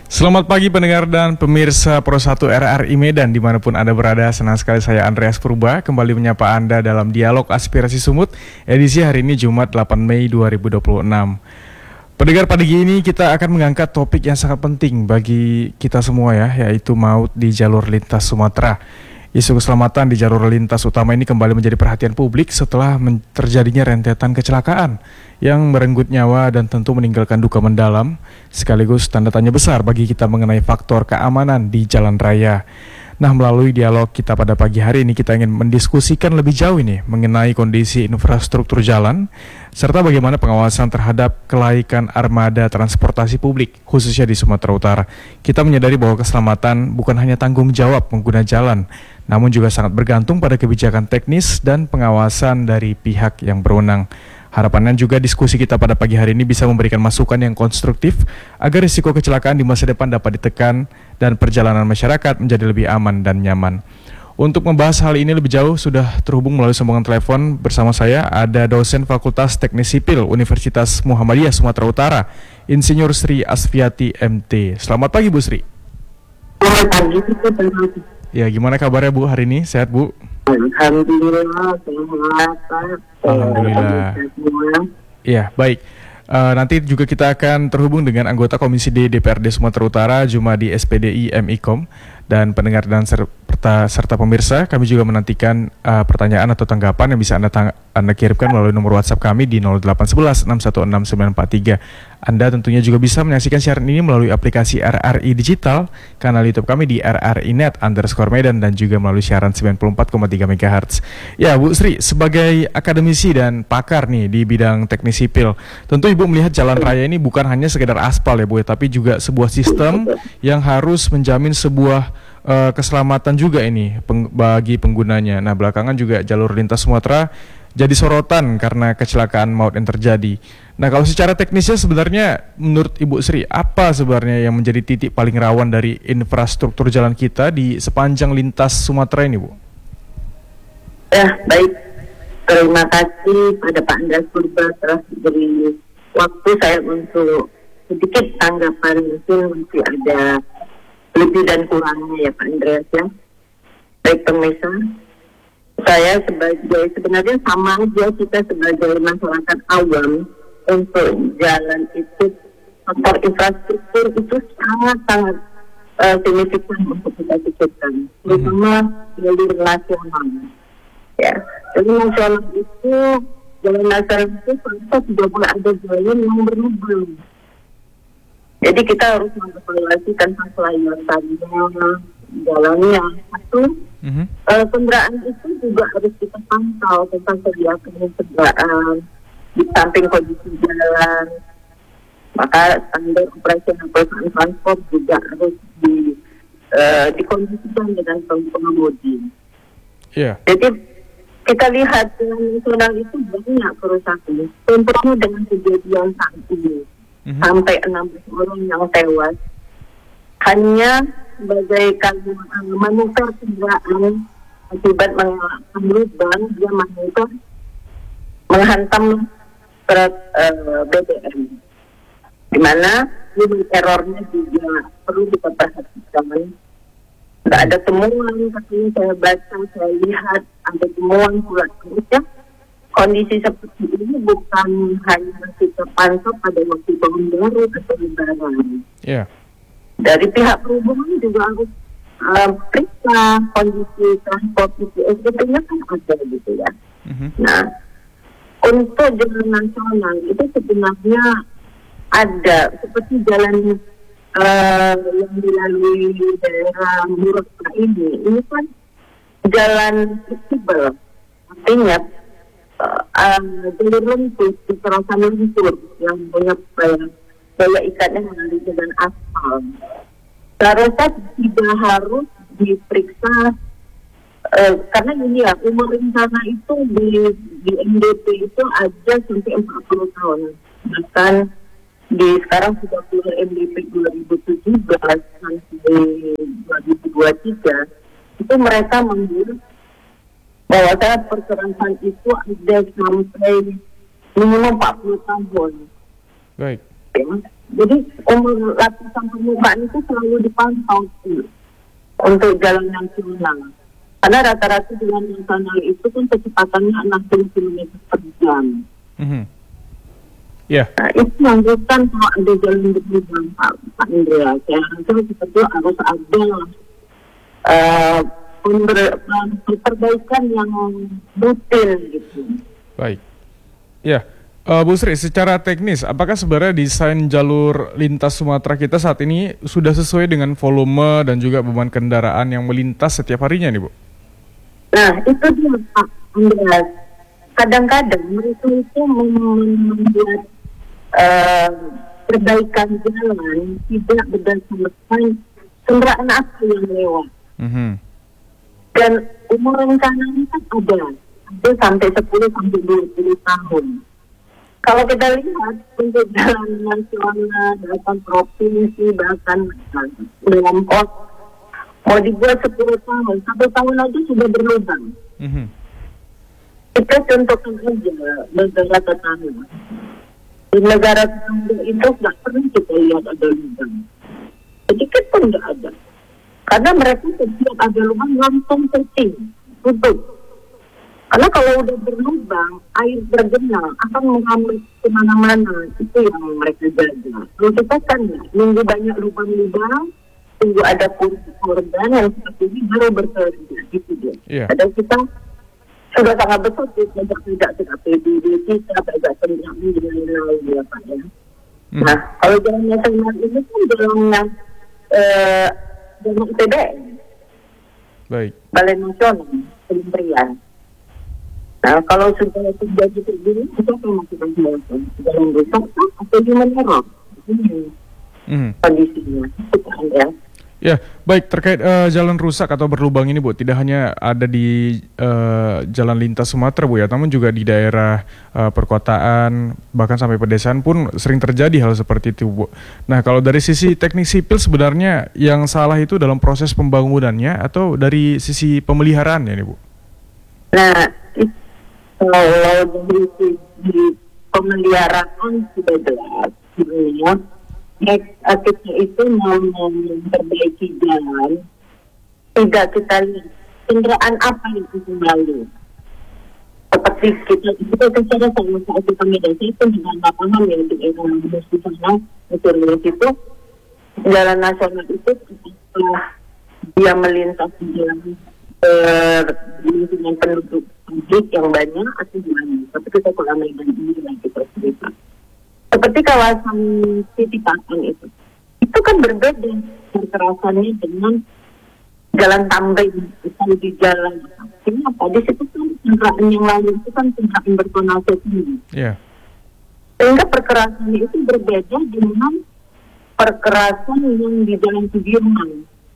Selamat pagi pendengar dan pemirsa Pro 1 RRI Medan dimanapun Anda berada. Senang sekali saya Andreas Purba kembali menyapa Anda dalam Dialog Aspirasi Sumut edisi hari ini Jumat 8 Mei 2026. Pendengar, pagi ini kita akan mengangkat topik yang sangat penting bagi kita semua yaitu maut di jalur lintas Sumatera. Isu keselamatan di jalur lintas utama ini kembali menjadi perhatian publik setelah terjadinya rentetan kecelakaan yang merenggut nyawa dan tentu meninggalkan duka mendalam, sekaligus tanda tanya besar bagi kita mengenai faktor keamanan di jalan raya. Nah, melalui dialog kita pada pagi hari ini kita ingin mendiskusikan lebih jauh ini mengenai kondisi infrastruktur jalan serta bagaimana pengawasan terhadap kelaikan armada transportasi publik khususnya di Sumatera Utara. Kita menyadari bahwa keselamatan bukan hanya tanggung jawab pengguna jalan, namun juga sangat bergantung pada kebijakan teknis dan pengawasan dari pihak yang berwenang. Harapannya juga diskusi kita pada pagi hari ini bisa memberikan masukan yang konstruktif agar risiko kecelakaan di masa depan dapat ditekan dan perjalanan masyarakat menjadi lebih aman dan nyaman. Untuk membahas hal ini lebih jauh sudah terhubung melalui sambungan telepon bersama saya ada dosen Fakultas Teknik Sipil Universitas Muhammadiyah Sumatera Utara, Insinyur Sri Asfiati MT. Selamat pagi Bu Sri. Selamat pagi. Ya, gimana kabarnya Bu hari ini? Sehat Bu? Alhamdulillah, sehat. Alhamdulillah. Iya, baik. Nanti juga kita akan terhubung dengan anggota Komisi D DPRD Sumatera Utara, Jumadi SPDI MIKOM, dan pendengar dan serta pemirsa. Kami juga menantikan pertanyaan atau tanggapan yang bisa Anda kirimkan melalui nomor WhatsApp kami di 0811 616 943. Anda tentunya juga bisa menyaksikan siaran ini melalui aplikasi RRI Digital, kanal YouTube kami di RRI_Net_Medan dan juga melalui siaran 94,3 MHz. Ya, Bu Sri, sebagai akademisi dan pakar nih di bidang teknik sipil, tentu Ibu melihat jalan raya ini bukan hanya sekedar aspal ya Bu, tapi juga sebuah sistem yang harus menjamin sebuah keselamatan juga ini bagi penggunanya. Nah, belakangan juga jalur lintas Sumatera jadi sorotan karena kecelakaan maut yang terjadi. Nah, kalau secara teknisnya sebenarnya menurut Ibu Sri, apa sebenarnya yang menjadi titik paling rawan dari infrastruktur jalan kita di sepanjang lintas Sumatera ini, Bu? Ya, baik. Terima kasih pada Pak Andreas Purba telah diberi waktu saya untuk sedikit tanggapan, mungkin masih ada lebih dan kurangnya ya Pak Andreas ya. Baik pemirsa, saya sebenarnya sama aja kita sebagai masyarakat awam untuk jalan itu, faktor infrastruktur itu sangat-sangat signifikan untuk kita pikirkan, terutama jalur nasional. Ya, jadi nasional itu jalan nasional itu sampai tidak boleh ada jalan yang berlubang. Jadi kita harus mengevaluasi tentang kelayakannya, jalannya. Satu, kendaraan itu juga harus kita pantau tentang kelayakan kendaraan di samping kondisi jalan. Maka standar operasional perusahaan transport juga harus dikondisikan dengan pengemudi. Yeah. Jadi kita lihat jalan nasional itu banyak kerusakan. Contohnya dengan kejadian saat ini. Sampai 16 orang yang tewas hanya bagaikan manuver kendaraan akibat mengalami lubang, dia menghantam truk BBM, di mana lubang errornya juga perlu kita perhatikan. Tidak ada temuan, tapi saya baca, saya lihat ada temuan pula ya. Kondisi seperti ini bukan hanya kita pantau pada waktu tahun baru atau lebaran. Yeah. Dari pihak perhubungan juga harus periksa kondisi transport itu. SPP-nya kan ada gitu ya. Nah, untuk jalan nasional itu sebenarnya ada seperti jalan yang dilalui daerah Muraka ini kan jalan fleksibel, artinya jalur lentur di kawasan lentur yang punya daya ikatnya melalui jalan aspal. Seharusnya tidak harus diperiksa karena ini ya, umur rencana itu di MDP itu ada sampai 40 tahun. Bahkan sekarang sudah keluar MDP 2017 sampai 2023 itu mereka membuat bahwa perkerasan itu ada sampai minimum 40 tahun. Baik. Jadi umur lapisan permukaan itu selalu dipantau tuh, untuk jalan nasional. Karena rata-rata jalan nasional itu kan kecepatannya 60 km per jam. Ya. Nah, itu menunjukkan kalau ada jalan berlubang, Pak Andrea. Saya rasa kita tuh harus ada perbaikan yang rutin gitu. Baik. Ya, Bu Sri, secara teknis, apakah sebenarnya desain jalur lintas Sumatera kita saat ini sudah sesuai dengan volume dan juga beban kendaraan yang melintas setiap harinya nih, Bu? Nah, itu dia, Pak Andreas. Kadang-kadang mereka itu membuat perbaikan jalan tidak berdasarkan kendaraan apa yang lewat. Dan umur rencananya kan ada sampai 10 sampai 20 tahun. Kalau kita lihat untuk jalan nasional, bahkan provinsi, bahkan dalam kos, mau dibuat 10 tahun, 1 tahun aja sudah berlubang. Kita contohkan aja negara tetangga. Di negara tetangga itu nggak pernah kita lihat ada lubang. Sedikit pun nggak ada. Karena mereka setiap ada lubang langsung searching, tutup. Karena kalau udah berlubang, air bergenang akan mengambil kemana-mana. Itu yang mereka jaga. Kalau kita kan nunggu banyak lubang-lubang, tunggu ada korban yang seperti ini baru bekerja. Gitu dia. Padahal kita sudah sangat besar tidak PBB kita, tidak penjamin dengan lain ya Pak ya. Nah, kalau jalan nasional ini kan jalan yang jalan ITBN. Baik. Balai Nasional Kementerian. Nah, kalau sudah terjadi begini, kita akan masukkan jalan rusak atau human error. Ini kondisinya. Ya, baik, terkait jalan rusak atau berlubang ini, Bu, tidak hanya ada di jalan lintas Sumatera, Bu, ya, namun juga di daerah perkotaan, bahkan sampai pedesaan pun sering terjadi hal seperti itu, Bu. Nah, kalau dari sisi teknik sipil sebenarnya yang salah itu dalam proses pembangunannya atau dari sisi pemeliharaannya nih, Bu? Nah, kalau dari sisi pemeliharaan sudah jelas, sebenarnya kita itu mau memperbaiki jalan, tidak kita lihat kendaraan apa yang kita lalu. Seperti kita bicara sama saat kita mediasi itu dengan lapangan yang di era di sana, itu jalan nasional itu setelah dia melintasi jalan dengan penduduk yang banyak atau gimana. Tapi kita kalau medan ini lagi cerita. Seperti kawasan Titipakan itu kan berbeda kekerasannya dengan jalan Tamrin, misalnya di jalan. Kenapa? Di situ kan kendaraan yang lalu itu kan kendaraan bertonase tinggi. Sehingga perkerasan itu berbeda dengan perkerasan yang di jalan Sudirman.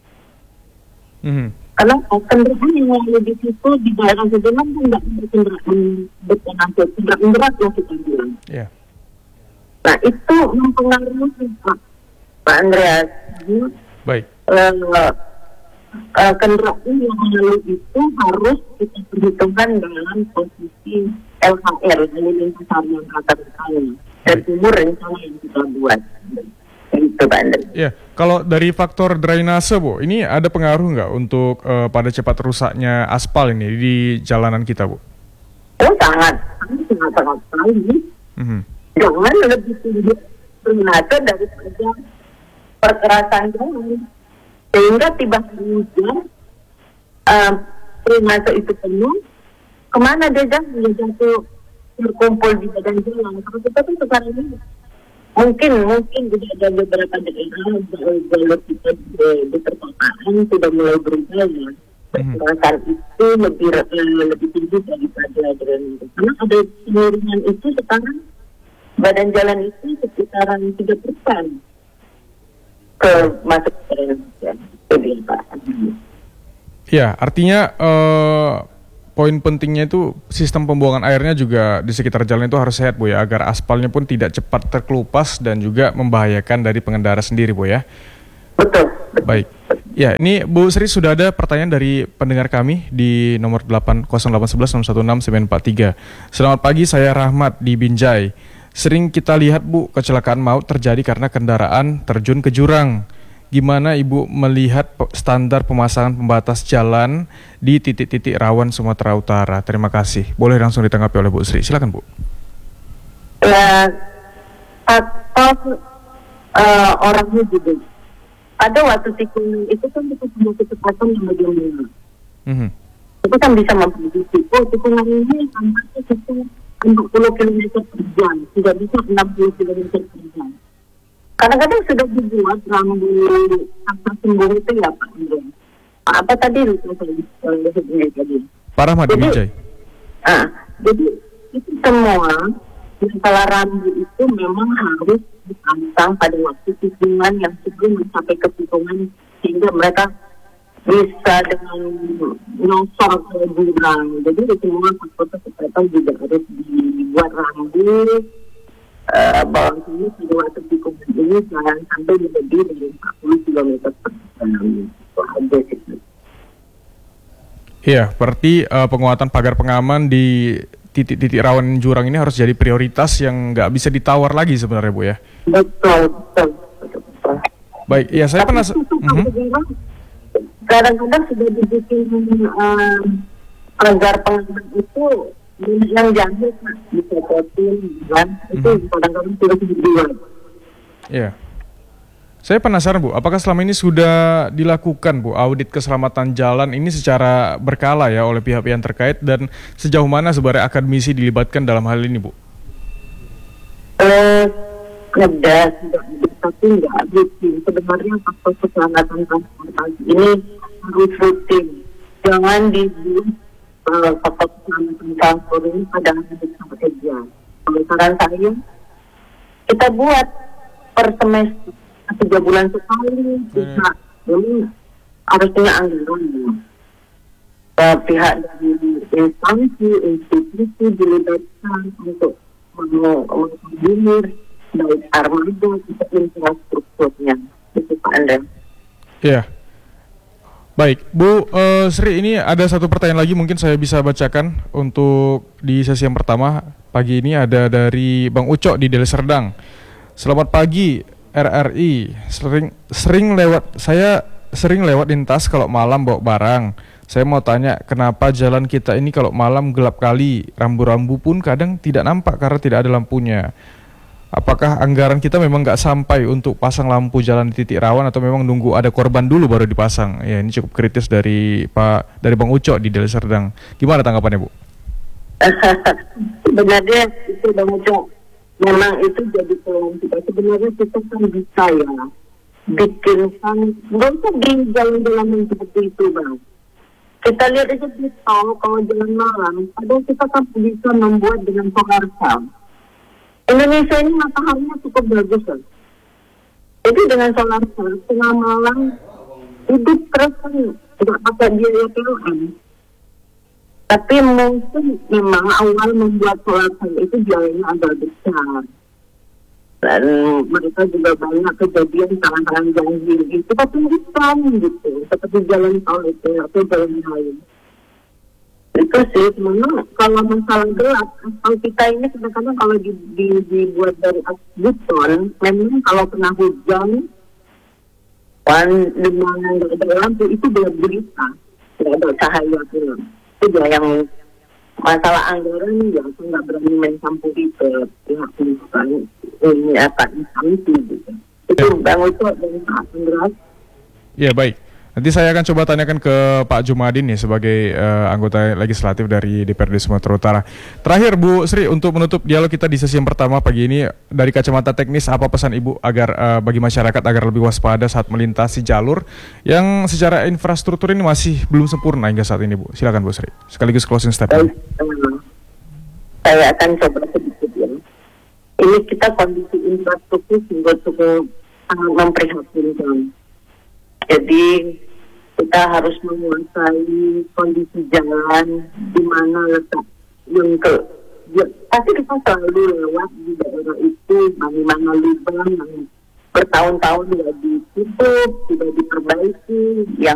Karena kendaraan yang lalu di situ di daerah Sudirman kan tidak berkendaraan bertonase, kendaraan berat lah kita bilang. Nah, itu mempengaruhi Pak Andreas. Baik. Kendaraan yang lalu itu harus kita perhitungkan dalam posisi LHR, lalu lintas harian rata sekali, dan umur rencana yang kita buat. Itu Pak Andreas. Ya, kalau dari faktor drainase, Bu, ini ada pengaruh nggak untuk pada cepat rusaknya aspal ini di jalanan kita, Bu? Oh, sangat sekali. Jangan lebih tinggi drainase daripada perkerasan jalan, sehingga tiba-tiba hujan drainase itu penuh, kemana dia jatuh terkumpul di badan jalan. Kalau kita tuh sekarang ini mungkin tidak ada beberapa daerah jalur kita di perkotaan sudah mulai berubah ya. Perkerasan itu lebih tinggi daripada drainase. Karena ada penurunan itu sekarang. Badan jalan itu sekitaran 3% ke masuk ke Indonesia. Ya, artinya poin pentingnya itu sistem pembuangan airnya juga di sekitar jalan itu harus sehat, Bu, ya, agar aspalnya pun tidak cepat terkelupas dan juga membahayakan dari pengendara sendiri, Bu, ya. Betul. Baik. Ya, ini Bu Sri sudah ada pertanyaan dari pendengar kami di nomor 0811 616 943. Selamat pagi, saya Rahmat di Binjai. sering kita lihat Bu, kecelakaan maut terjadi karena kendaraan terjun ke jurang. Gimana Ibu melihat standar pemasangan pembatas jalan di titik-titik rawan Sumatera Utara? Terima kasih. Boleh langsung ditanggapi oleh Bu Sri. Silakan Bu. Ya, atau orangnya juga. Pada waktu tikungan itu kan kita punya kecepatan yang bagaimana. Itu kan bisa memprediksi. Oh, tikungan ini tampaknya itu 40 km per jam, tidak bisa 60 km per jam. Kadang-kadang sudah dibuat rambu angka sembuh itu ya Pak Andre. Apa tadi tadi? Pak Rahmat Wijay. Jadi itu semua masalah rambu itu memang harus dipasang pada waktu tikungan yang sebelum mencapai ke tikungan sehingga mereka bisa dengan nyosor ke jurang. Jadi semua faktor kesehatan juga harus dibuat rambu bahwa ini pada waktu tikungan ini jangan sampai lebih dari 40 km per jam. Itu aja sih. Iya, berarti penguatan pagar pengaman di titik-titik rawan jurang ini harus jadi prioritas yang nggak bisa ditawar lagi sebenarnya Bu ya. Betul. Baik, ya saya penasaran. Kadang-kadang sudah dibikin pagar pengaman itu yang jahil dicopotin kan, itu kadang-kadang sudah dibuat. Iya. Saya penasaran Bu, apakah selama ini sudah dilakukan Bu audit keselamatan jalan ini secara berkala ya oleh pihak-pihak terkait dan sejauh mana sebenarnya akademisi dilibatkan dalam hal ini Bu? Ada, tapi nggak rutin. Sebenarnya faktor keselamatan transportasi ini harus rutin. Jangan dibuat faktor keselamatan transport ini pada hari saja. Kalau saran saya, kita buat per semester 3 bulan sekali, jadi harus punya anggaran. Pihak dari instansi, institusi dilibatkan untuk mengkoordinir baik armada untuk infrastrukturnya. Itu Pak Andre. Iya. Baik, Bu Sri, ini ada satu pertanyaan lagi mungkin saya bisa bacakan untuk di sesi yang pertama pagi ini, ada dari Bang Ucok di Deli Serdang. Selamat pagi RRI, saya sering lewat lintas kalau malam bawa barang. Saya mau tanya, kenapa jalan kita ini kalau malam gelap kali, rambu-rambu pun kadang tidak nampak karena tidak ada lampunya. Apakah anggaran kita memang nggak sampai untuk pasang lampu jalan di titik rawan atau memang nunggu ada korban dulu baru dipasang? Ya, ini cukup kritis dari Bang Ucok di Deli Serdang. Gimana tanggapannya Bu? Sebenarnya itu Bang Ucok, memang itu jadi peluang kita. Sebenarnya kita kan bisa ya bikinkan, nggak usah di jalan-jalan yang seperti itu Bang. Kita lihat aja di tol kalau jalan malam, padahal kita kan bisa membuat dengan solar cell. Indonesia ini mataharinya cukup bagus kan. Jadi dengan solar cell tengah malam hidup terus kan tidak pakai biaya PLN. Tapi mungkin memang awal membuat solar cell itu biayanya agak besar. Dan mereka juga banyak kejadian tangan-tangan janji gitu. Tapi bukan gitu. Seperti jalan tol itu atau jalan lain. Itu sih, memang kalau masalah gelap, kalau kita ini kadang-kadang kalau dibuat dari beton, memang kalau kena hujan, di mana nggak ada lampu, itu gelap gulita. Tidak ada cahaya film. Itu dia yang masalah anggaran ya, saya nggak berani mencampuri ke pihak perusahaan ini apa instansi gitu. Itu Bang Ucok dan Pak Andreas. Ya baik. Nanti saya akan coba tanyakan ke Pak Jumadin nih sebagai anggota legislatif dari DPRD Sumatera Utara. Terakhir Bu Sri, untuk menutup dialog kita di sesi yang pertama pagi ini, dari kacamata teknis apa pesan Ibu agar bagi masyarakat agar lebih waspada saat melintasi jalur yang secara infrastruktur ini masih belum sempurna hingga saat ini Bu. Silakan Bu Sri. Sekaligus closing statement. Saya akan coba sedikit ya. Ini kita kondisi infrastruktur cukup sangat memprihatinkan. Jadi kita harus menguasai kondisi jalan di mana letak yang pasti kita selalu lewat di daerah itu, di mana lubang yang bertahun-tahun tidak ditutup, tidak diperbaiki, yang